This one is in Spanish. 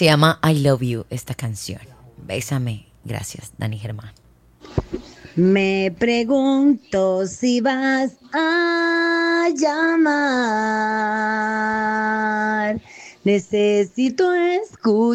Se llama I Love You esta canción. Bésame. Gracias, Dani Germán. Me pregunto si vas a llamar. Necesito escuchar.